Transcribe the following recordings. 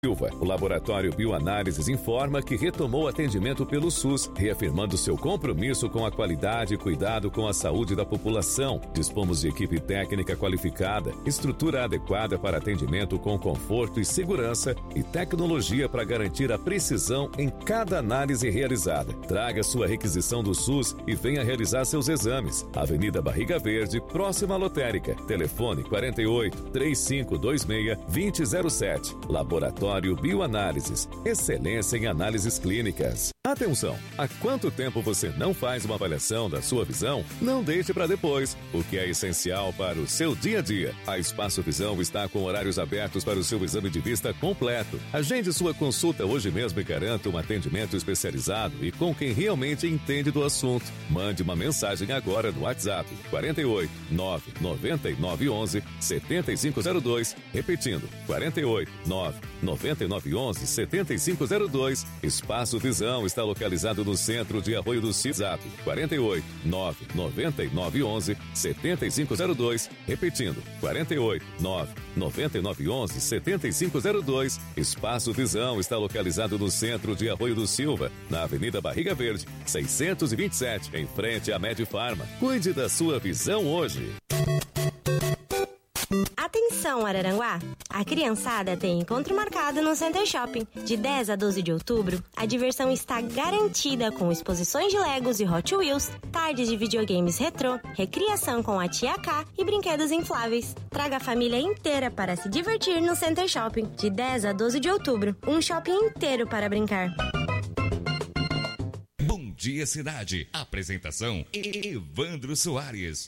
Silva, o Laboratório Bioanálises informa que retomou o atendimento pelo SUS, reafirmando seu compromisso com a qualidade e cuidado com a saúde da população. Dispomos de equipe técnica qualificada, estrutura adequada para atendimento com conforto e segurança e tecnologia para garantir a precisão em cada análise realizada. Traga sua requisição do SUS e venha realizar seus exames. Avenida Barriga Verde, próxima à lotérica. Telefone 48 3526 2007. Laboratório Bioanálises. Excelência em análises clínicas. Atenção! Há quanto tempo você não faz uma avaliação da sua visão? Não deixe para depois, o que é essencial para o seu dia a dia. A Espaço Visão está com horários abertos para o seu exame de vista completo. Agende sua consulta hoje mesmo e garanta um atendimento especializado e com quem realmente entende do assunto. Mande uma mensagem agora no WhatsApp 48 99911 7502. Repetindo, 48 99911 7502. Espaço Visão está localizado no centro de Arroio do Silva. 48 99911 7502. Repetindo, 48 99911 7502. Espaço Visão está localizado no centro de Arroio do Silva, na Avenida Barriga Verde, 627, em frente à Medifarma. Cuide da sua visão hoje. Atenção, Araranguá! A criançada tem encontro marcado no Center Shopping. De 10 a 12 de outubro, a diversão está garantida com exposições de Legos e Hot Wheels, tardes de videogames retrô, recriação com a Tia K e brinquedos infláveis. Traga a família inteira para se divertir no Center Shopping. De 10 a 12 de outubro, um shopping inteiro para brincar. Bom Dia Cidade. Apresentação Evandro Soares.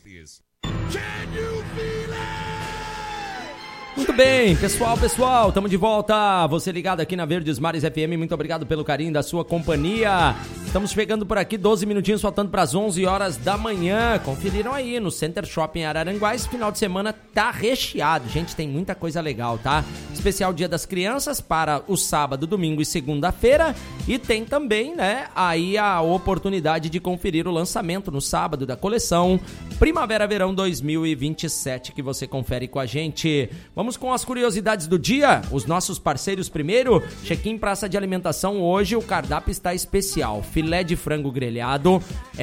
Muito bem, pessoal, estamos de volta. Você ligado aqui na Verdes Mares FM, muito obrigado pelo carinho da sua companhia. Estamos chegando por aqui, 12 minutinhos faltando para as 11 horas da manhã. Conferiram aí no Center Shopping Araranguá, esse final de semana tá recheado. Gente, tem muita coisa legal, tá? Especial Dia das Crianças para o sábado, domingo e segunda-feira. E tem também, né, aí a oportunidade de conferir o lançamento no sábado da coleção Primavera-Verão 2027, que você confere com a gente. Vamos com as curiosidades do dia, os nossos parceiros primeiro. Check-in Praça de Alimentação, hoje o cardápio está especial. Filé de frango grelhado,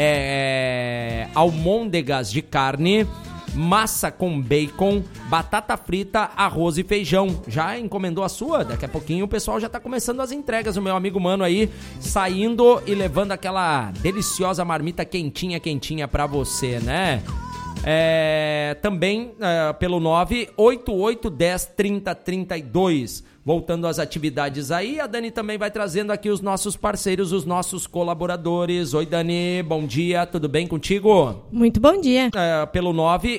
almôndegas de carne, massa com bacon, batata frita, arroz e feijão. Já encomendou a sua? Daqui a pouquinho o pessoal já tá começando as entregas. O meu amigo Mano aí, saindo e levando aquela deliciosa marmita quentinha pra você, né? Também pelo 988103032. Voltando às atividades aí, a Dani também vai trazendo aqui os nossos parceiros, os nossos colaboradores. Oi, Dani, bom dia, tudo bem contigo? Muito bom dia. Pelo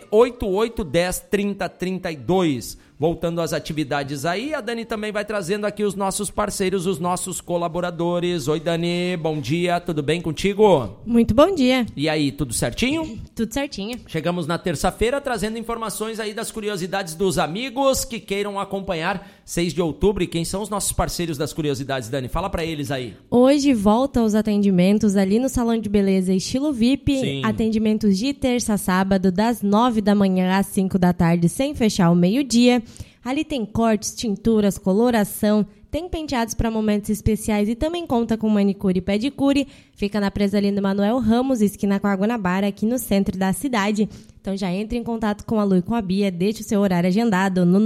988103032. Voltando às atividades aí, a Dani também vai trazendo aqui os nossos parceiros, os nossos colaboradores. Oi, Dani, bom dia, tudo bem contigo? Muito bom dia. E aí, tudo certinho? Tudo certinho. Chegamos na terça-feira trazendo informações aí das curiosidades dos amigos que queiram acompanhar 6 de outubro. E quem são os nossos parceiros das curiosidades, Dani? Fala pra eles aí. Hoje volta os atendimentos ali no Salão de Beleza Estilo VIP. Sim. Atendimentos de terça a sábado, das 9 da manhã às 5 da tarde, sem fechar ao meio-dia. Ali tem cortes, tinturas, coloração, tem penteados para momentos especiais e também conta com manicure e pedicure. Fica na Presa Lindo Manuel Ramos, esquina com a Guanabara, aqui no centro da cidade. Então já entre em contato com a Lu e com a Bia, deixe o seu horário agendado no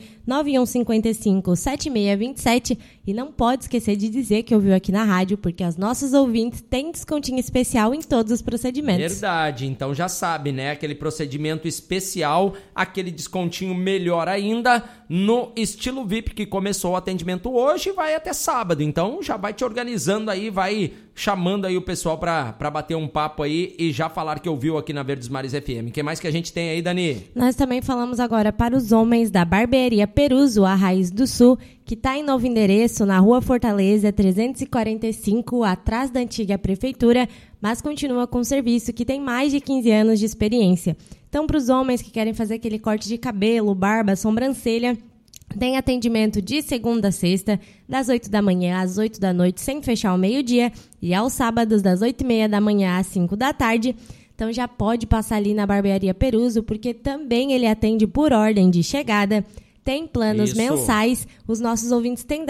991557627 e não pode esquecer de dizer que ouviu aqui na rádio, porque os nossos ouvintes têm descontinho especial em todos os procedimentos. Verdade, então já sabe, né? Aquele procedimento especial, aquele descontinho melhor ainda no Estilo VIP, que começou o atendimento hoje e vai até sábado. Então já vai te organizando aí, vai chamando aí o pessoal pra bater um papo aí e já falar que ouviu aqui na Verdes Mares FM. O que mais que a gente tem aí, Dani? Nós também falamos agora para os homens da Barbearia Peruso, a Raiz do Sul, que está em novo endereço na Rua Fortaleza 345, atrás da antiga prefeitura, mas continua com serviço que tem mais de 15 anos de experiência. Então, para os homens que querem fazer aquele corte de cabelo, barba, sobrancelha, tem atendimento de segunda a sexta, das 8 da manhã às 8 da noite, sem fechar ao meio-dia, e aos sábados, das 8h30 da manhã às 5 da tarde. Então já pode passar ali na Barbearia Peruso, porque também ele atende por ordem de chegada, tem planos mensais, os nossos ouvintes têm